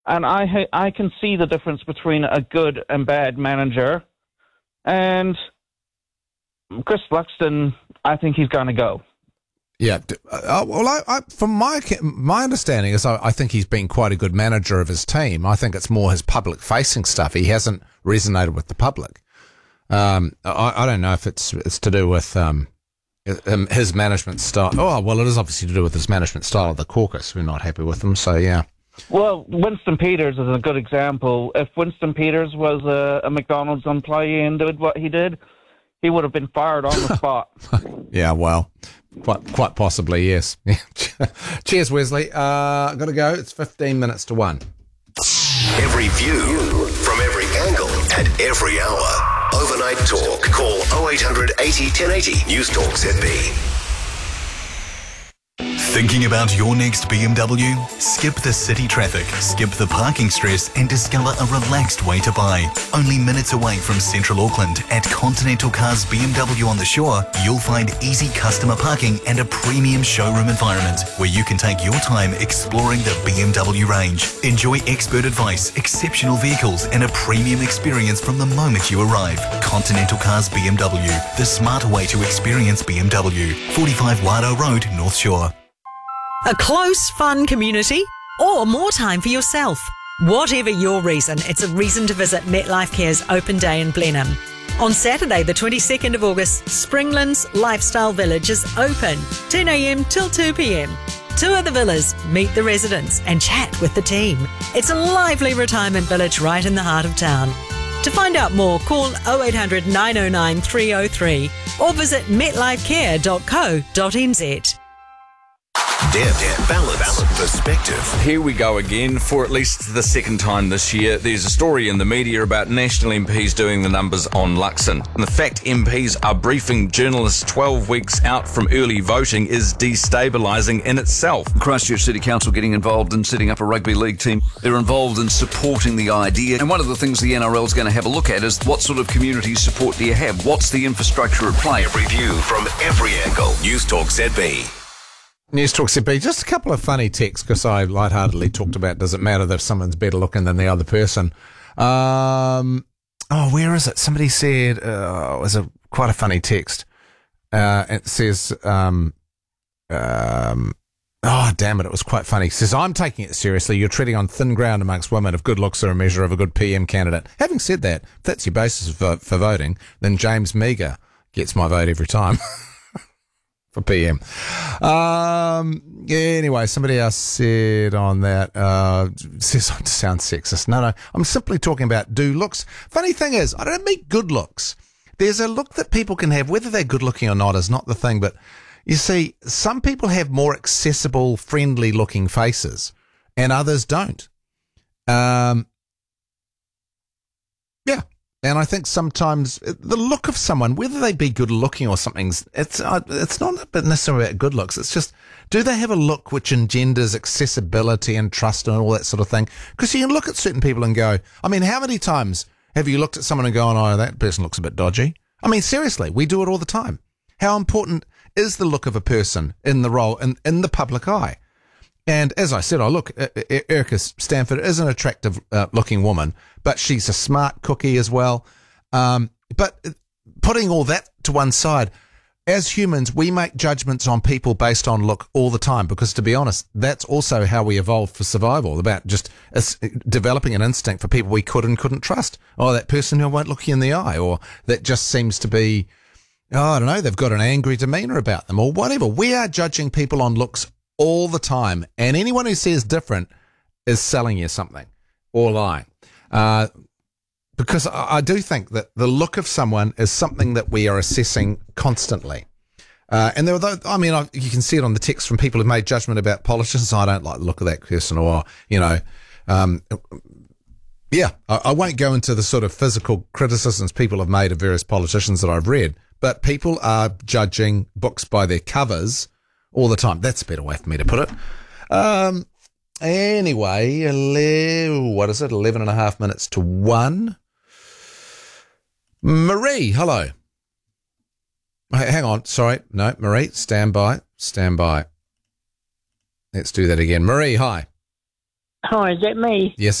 And I can see the difference between a good and bad manager. And Chris Luxton, I think he's going to go. Yeah. From my understanding is I think he's been quite a good manager of his team. I think it's more his public-facing stuff. He hasn't resonated with the public. I don't know if it's to do with his management style. Oh, well, it is obviously to do with his management style of the caucus. We're not happy with them, so yeah. Well, Winston Peters is a good example. If Winston Peters was a McDonald's employee and did what he did, he would have been fired on the spot. Yeah, well, quite possibly, yes. Cheers, Wesley. I've got to go. It's 15 minutes to 1. Every view from every angle at every hour. Overnight Talk. Call 0800 80 1080. News Talk ZB. Thinking about your next BMW? Skip the city traffic, skip the parking stress, and discover a relaxed way to buy. Only minutes away from Central Auckland at Continental Cars BMW on the Shore, you'll find easy customer parking and a premium showroom environment where you can take your time exploring the BMW range. Enjoy expert advice, exceptional vehicles, and a premium experience from the moment you arrive. Continental Cars BMW, the smarter way to experience BMW. 45 Wairoa Road, North Shore. A close, fun community, or more time for yourself. Whatever your reason, it's a reason to visit MetLife Care's Open Day in Blenheim. On Saturday, the 22nd of August, Springlands Lifestyle Village is open, 10 a.m. till 2 p.m. Tour the villas, meet the residents, and chat with the team. It's a lively retirement village right in the heart of town. To find out more, call 0800 909 303 or visit metlifecare.co.nz. Depth, balance, perspective. Here we go again for at least the second time this year. There's a story in the media about National MPs doing the numbers on Luxon. And the fact MPs are briefing journalists 12 weeks out from early voting is destabilising in itself. Christchurch City Council getting involved in setting up a rugby league team. They're involved in supporting the idea. And one of the things the NRL is going to have a look at is what sort of community support do you have? What's the infrastructure at play? Every view from every angle. News Talk ZB. News Talk CB, just a couple of funny texts because I lightheartedly talked about does it matter that someone's better looking than the other person. Where is it? Somebody said, it was quite a funny text. It says, damn it was quite funny. It says, I'm taking it seriously. You're treading on thin ground amongst women if good looks are a measure of a good PM candidate. Having said that, if that's your basis for voting, then James Meagher gets my vote every time. For PM. Anyway, somebody else said on that, says I sound sexist. No, I'm simply talking about do looks. Funny thing is, I don't mean good looks. There's a look that people can have, whether they're good looking or not is not the thing, but you see, some people have more accessible, friendly looking faces and others don't. Yeah. And I think sometimes the look of someone, whether they be good looking or something, it's not necessarily about good looks. It's just, do they have a look which engenders accessibility and trust and all that sort of thing? Because you can look at certain people and go, I mean, how many times have you looked at someone and gone, oh, that person looks a bit dodgy? I mean, seriously, we do it all the time. How important is the look of a person in the role, in the public eye? And as I said, Erica Stanford is an attractive looking woman, but she's a smart cookie as well. But putting all that to one side, as humans, we make judgments on people based on look all the time, because to be honest, that's also how we evolved for survival, about just developing an instinct for people we could and couldn't trust. Oh, that person who won't look you in the eye, or that just seems to be, I don't know, they've got an angry demeanor about them or whatever. We are judging people on looks all the time, and anyone who says different is selling you something or lying. Because I do think that the look of someone is something that we are assessing constantly. And you can see it on the text from people who've made judgment about politicians. I don't like the look of that person, or, I won't go into the sort of physical criticisms people have made of various politicians that I've read, but people are judging books by their covers all the time. That's a better way for me to put it. Anyway, 11 and a half minutes to 1. Marie, hello. Hang on, sorry. No, Marie, stand by. Let's do that again. Marie, hi. Hi, is that me? Yes,